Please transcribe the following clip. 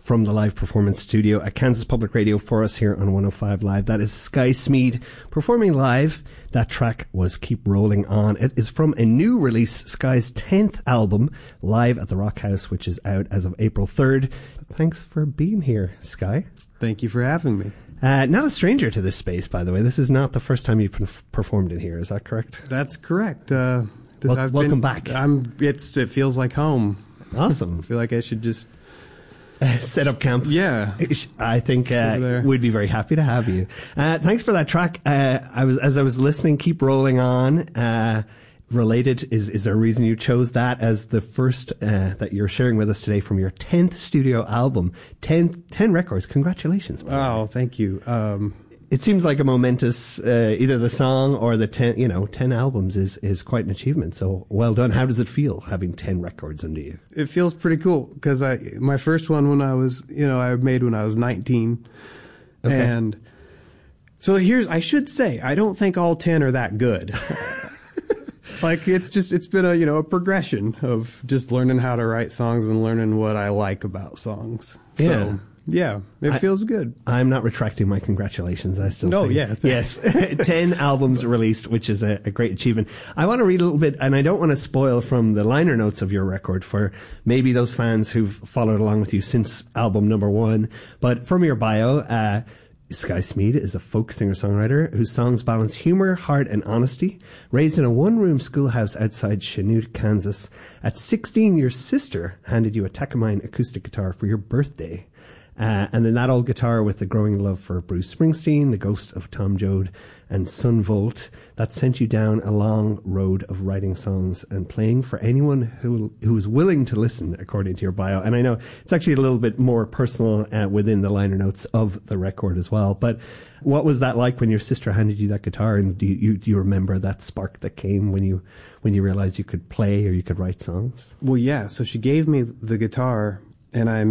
from the live performance studio at Kansas Public Radio for us here on 105 Live. That is Sky Smeed performing live. That track was Keep Rolling On. It is from a new release, Sky's 10th album, Live at the Rock House, which is out as of April 3rd. Thanks for being here, Sky. Thank you for having me. Not a stranger to this space, by the way. This is not the first time you've performed in here. Is that correct? That's correct. Welcome back. It feels like home. Awesome. I feel like I should just set up camp. Yeah. I think we'd be very happy to have you. Thanks for that track. As I was listening, Keep Rolling On. Related, is there a reason you chose that as the first that you're sharing with us today from your 10th studio album? 10 records. Congratulations. Oh, thank you. It seems like a momentous, either the song or the 10 albums is quite an achievement. So well done. How does it feel having 10 records under you? It feels pretty cool because my first one I made when I was 19. Okay. And so I should say, I don't think all 10 are that good. Like it's been a progression of just learning how to write songs and learning what I like about songs. Yeah. So, yeah, it feels good. I'm not retracting my congratulations. I still think. Yeah. Yes. 10 albums released, which is a great achievement. I want to read a little bit, and I don't want to spoil from the liner notes of your record for maybe those fans who've followed along with you since album number 1. But from your bio, Sky Smeed is a folk singer-songwriter whose songs balance humor, heart, and honesty. Raised in a one-room schoolhouse outside Chanute, Kansas, at 16, your sister handed you a Takamine acoustic guitar for your birthday. And then that old guitar with the growing love for Bruce Springsteen, the ghost of Tom Joad, and Sun Volt, that sent you down a long road of writing songs and playing for anyone who is willing to listen, according to your bio. And I know it's actually a little bit more personal within the liner notes of the record as well. But what was that like when your sister handed you that guitar? And do you remember that spark that came when you realized you could play or you could write songs? Well, yeah. So she gave me the guitar, and I